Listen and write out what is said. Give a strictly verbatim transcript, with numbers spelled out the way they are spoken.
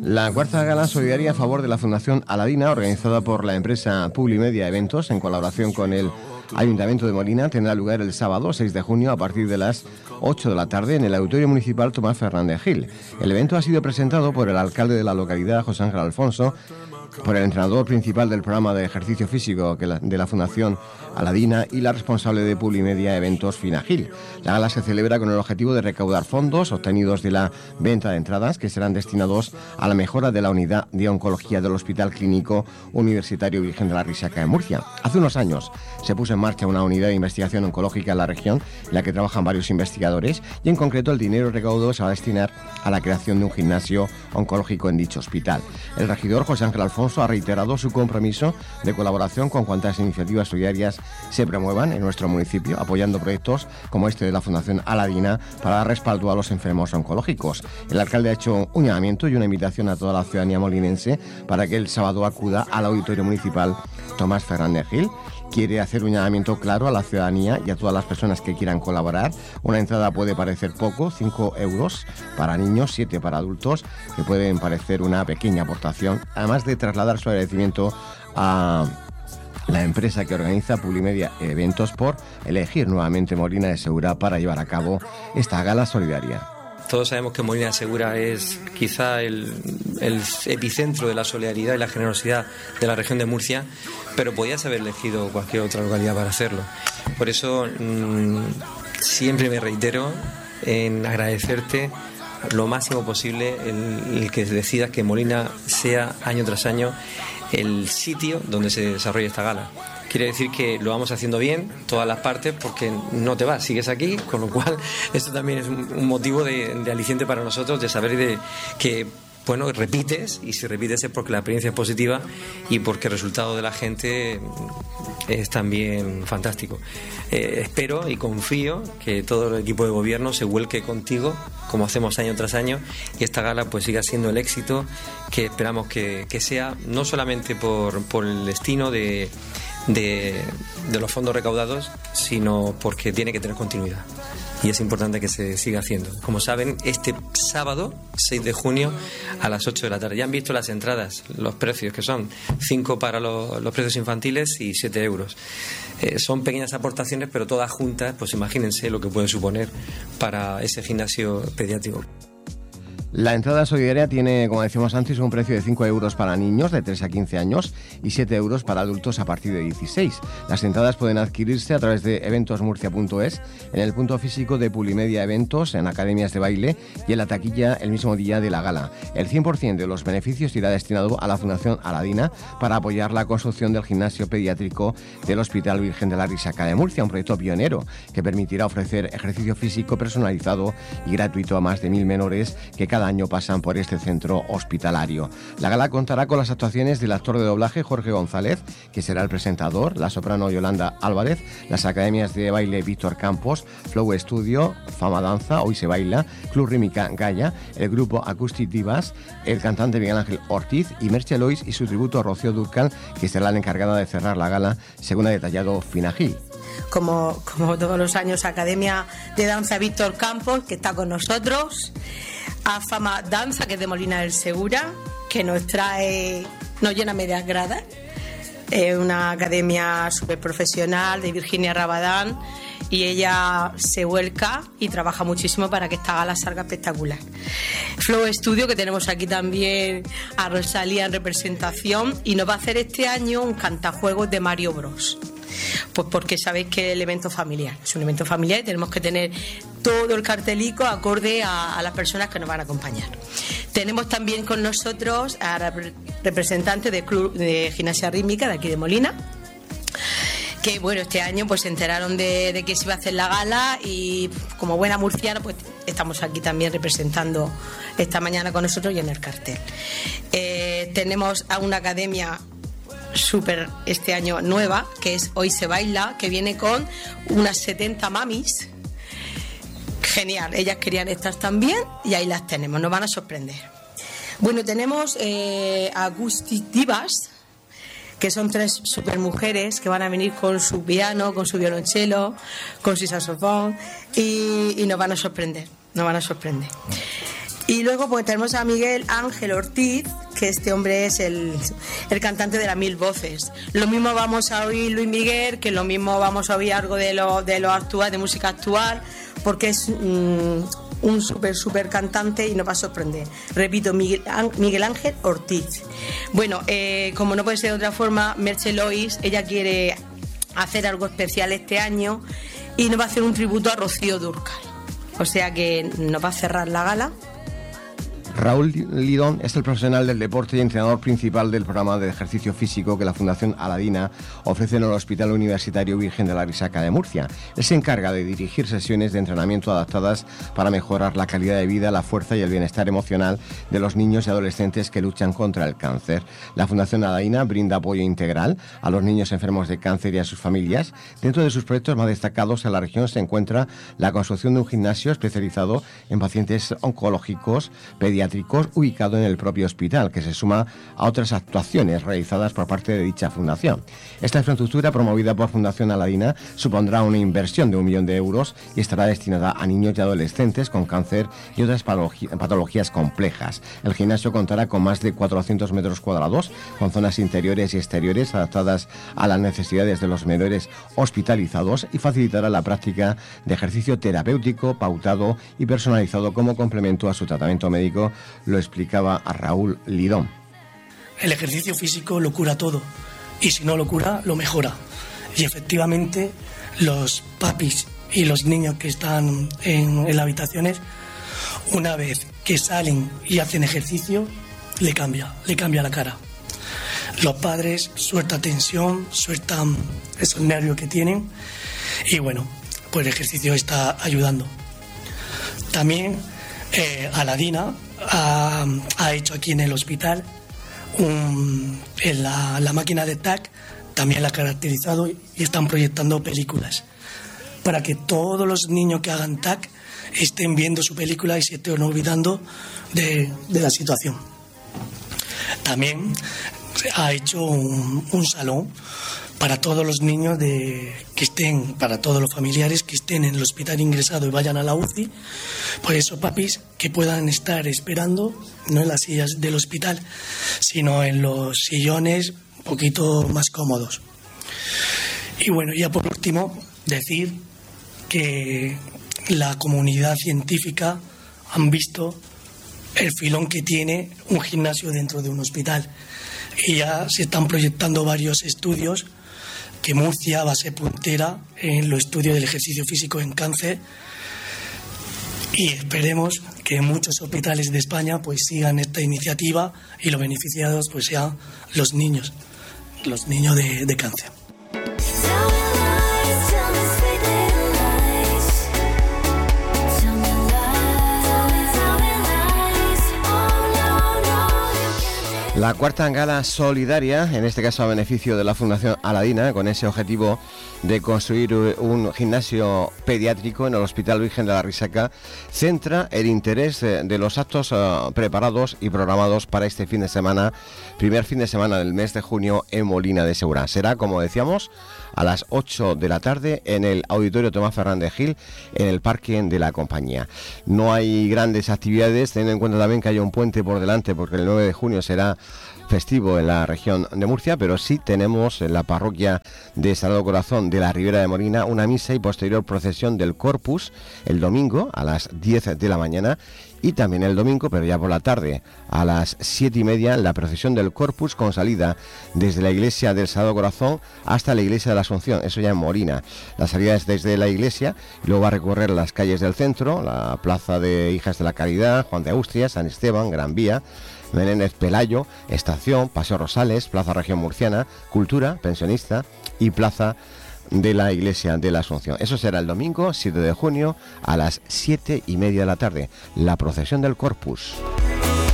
La cuarta gala solidaria a favor de la Fundación Aladina, organizada por la empresa Publimedia Eventos en colaboración con el Ayuntamiento de Molina, tendrá lugar el sábado seis de junio a partir de las ocho de la tarde en el Auditorio Municipal Tomás Fernández Gil. El evento ha sido presentado por el alcalde de la localidad, José Ángel Alfonso, por el entrenador principal del programa de ejercicio físico de la Fundación Aladina y la responsable de Publimedia Eventos, Fina Gil. La gala se celebra con el objetivo de recaudar fondos obtenidos de la venta de entradas que serán destinados a la mejora de la unidad de oncología del Hospital Clínico Universitario Virgen de la Risaca en Murcia. Hace unos años se puso en marcha una unidad de investigación oncológica en la región en la que trabajan varios investigadores y en concreto el dinero recaudado se va a destinar a la creación de un gimnasio oncológico en dicho hospital. El regidor José Ángel Alfonso ha reiterado su compromiso de colaboración con cuantas iniciativas solidarias se promuevan en nuestro municipio, apoyando proyectos como este de la Fundación Aladina para dar respaldo a los enfermos oncológicos. El alcalde ha hecho un llamamiento y una invitación a toda la ciudadanía molinense para que el sábado acuda al Auditorio Municipal Tomás Fernández Gil. Quiere hacer un llamamiento claro a la ciudadanía y a todas las personas que quieran colaborar. Una entrada puede parecer poco, cinco euros para niños, siete para adultos, que pueden parecer una pequeña aportación, además de trasladar su agradecimiento a la empresa que organiza Publimedia Eventos por elegir nuevamente Molina de Segura para llevar a cabo esta gala solidaria. Todos sabemos que Molina de Segura es quizá el, el epicentro de la solidaridad y la generosidad de la región de Murcia, pero podías haber elegido cualquier otra localidad para hacerlo. Por eso mmm, siempre me reitero en agradecerte lo máximo posible el, el que decidas que Molina sea año tras año el sitio donde se desarrolla esta gala. Quiere decir que lo vamos haciendo bien, todas las partes, porque no te vas, sigues aquí, con lo cual esto también es un, un motivo de, de aliciente para nosotros, de saber de que, bueno, repites, y si repites es porque la experiencia es positiva y porque el resultado de la gente es también fantástico. Eh, espero y confío que todo el equipo de gobierno se vuelque contigo, como hacemos año tras año, y esta gala pues siga siendo el éxito que esperamos que, que sea, no solamente por, por el destino de De, de los fondos recaudados, sino porque tiene que tener continuidad y es importante que se siga haciendo. Como saben, este sábado seis de junio a las ocho de la tarde. Ya han visto las entradas, los precios que son cinco para los, los precios infantiles y siete euros. Eh, son pequeñas aportaciones, pero todas juntas, pues imagínense lo que puede suponer para ese gimnasio pediátrico. La entrada solidaria tiene, como decíamos antes, un precio de cinco euros para niños de tres a quince años y siete euros para adultos a partir de dieciséis. Las entradas pueden adquirirse a través de eventos murcia punto es, en el punto físico de Publimedia Eventos, en academias de baile y en la taquilla el mismo día de la gala. El cien por ciento de los beneficios irá destinado a la Fundación Aladina para apoyar la construcción del gimnasio pediátrico del Hospital Virgen de la Risaca de Murcia, un proyecto pionero que permitirá ofrecer ejercicio físico personalizado y gratuito a más de mil menores que cada año pasan por este centro hospitalario. La gala contará con las actuaciones del actor de doblaje Jorge González, que será el presentador, la soprano Yolanda Álvarez, las academias de baile Víctor Campos, Flow Studio, Fama Danza, Hoy se baila, Club Rímica Gaya, el grupo Acoustic Divas, el cantante Miguel Ángel Ortiz y Merche Lois y su tributo Rocío Dúrcal, que será la encargada de cerrar la gala, según ha detallado Fina Gil. Como, como todos los años, Academia de Danza Víctor Campos, que está con nosotros, a Fama Danza, que es de Molina del Segura, que nos trae, nos llena medias gradas. Es una academia súper profesional de Virginia Rabadán y ella se vuelca y trabaja muchísimo para que esta gala salga espectacular. Flow Studio, que tenemos aquí también a Rosalía en representación, y nos va a hacer este año un cantajuegos de Mario Bros. Pues porque sabéis que el evento familiar es un evento familiar y tenemos que tener todo el cartelico acorde a, a las personas que nos van a acompañar. Tenemos también con nosotros a la representante del Club de Gimnasia Rítmica de aquí de Molina, que bueno, este año pues se enteraron de, de que se iba a hacer la gala y como buena murciana pues estamos aquí también representando esta mañana con nosotros y en el cartel. Eh, tenemos a una academia súper este año nueva, que es Hoy se baila, que viene con unas setenta mamis. Genial, ellas querían estar también y ahí las tenemos, nos van a sorprender. Bueno, tenemos eh, Acoustic Divas, que son tres super mujeres que van a venir con su piano, con su violonchelo, con su saxofón y, y nos van a sorprender, nos van a sorprender. Y luego pues tenemos a Miguel Ángel Ortiz, que este hombre es el, el cantante de las Mil Voces. Lo mismo vamos a oír Luis Miguel, que lo mismo vamos a oír algo de lo, de lo actual, de música actual, porque es mmm, un súper, súper cantante y nos va a sorprender. Repito, Miguel, Miguel Ángel Ortiz. Bueno, eh, como no puede ser de otra forma, Merche Lois, ella quiere hacer algo especial este año y nos va a hacer un tributo a Rocío Dúrcal. O sea que nos va a cerrar la gala. Raúl Lidón es el profesional del deporte y entrenador principal del programa de ejercicio físico que la Fundación Aladina ofrece en el Hospital Universitario Virgen de la Risaca de Murcia. Él se encarga de dirigir sesiones de entrenamiento adaptadas para mejorar la calidad de vida, la fuerza y el bienestar emocional de los niños y adolescentes que luchan contra el cáncer. La Fundación Aladina brinda apoyo integral a los niños enfermos de cáncer y a sus familias. Dentro de sus proyectos más destacados en la región se encuentra la construcción de un gimnasio especializado en pacientes oncológicos pediátricos ubicado en el propio hospital, que se suma a otras actuaciones realizadas por parte de dicha fundación. Esta infraestructura, promovida por Fundación Aladina, supondrá una inversión de un millón de euros y estará destinada a niños y adolescentes con cáncer y otras patologías complejas. El gimnasio contará con más de cuatrocientos metros cuadrados, con zonas interiores y exteriores adaptadas a las necesidades de los menores hospitalizados y facilitará la práctica de ejercicio terapéutico, pautado y personalizado como complemento a su tratamiento médico, lo explicaba a Raúl Lidón. El ejercicio físico lo cura todo y si no lo cura, lo mejora. Y efectivamente los papis y los niños que están en, en las habitaciones, una vez que salen y hacen ejercicio, le cambia, le cambia la cara. Los padres sueltan tensión, sueltan esos nervios que tienen y bueno, pues el ejercicio está ayudando. También eh, Aladina Ha, ha hecho aquí en el hospital un, en la, la máquina de T A C, también la ha caracterizado y están proyectando películas para que todos los niños que hagan T A C estén viendo su película y se estén olvidando de, de la situación. También ha hecho un, un salón para todos los niños de, que estén, para todos los familiares que estén en el hospital ingresado y vayan a la U C I, por eso papis que puedan estar esperando, no en las sillas del hospital, sino en los sillones un poquito más cómodos. Y bueno, ya por último, decir que la comunidad científica han visto el filón que tiene un gimnasio dentro de un hospital y ya se están proyectando varios estudios que Murcia va a ser puntera en los estudios del ejercicio físico en cáncer y esperemos que muchos hospitales de España pues sigan esta iniciativa y los beneficiados pues sean los niños, los niños de, de cáncer. La cuarta gala solidaria, en este caso a beneficio de la Fundación Aladina, con ese objetivo de construir un gimnasio pediátrico en el Hospital Virgen de la Risaca, centra el interés de los actos uh, preparados y programados para este fin de semana, primer fin de semana del mes de junio en Molina de Segura. Será, como decíamos, a las ocho de la tarde en el Auditorio Tomás Fernández Gil, en el parking de la compañía. No hay grandes actividades, teniendo en cuenta también que hay un puente por delante, porque el nueve de junio será festivo en la región de Murcia, pero sí tenemos en la parroquia de Sagrado Corazón de la Ribera de Molina una misa y posterior procesión del Corpus el domingo a las diez de la mañana y también el domingo, pero ya por la tarde, a las siete y media, la procesión del Corpus con salida desde la iglesia del Sagrado Corazón hasta la iglesia de la Asunción, eso ya en Molina. La salida es desde la iglesia y luego va a recorrer las calles del centro, la plaza de Hijas de la Caridad, Juan de Austria, San Esteban, Gran Vía, Menéndez Pelayo, Estación, Paseo Rosales, Plaza Región Murciana, Cultura, Pensionista y Plaza de la Iglesia de la Asunción. Eso será el domingo siete de junio a las siete y media de la tarde, la procesión del Corpus.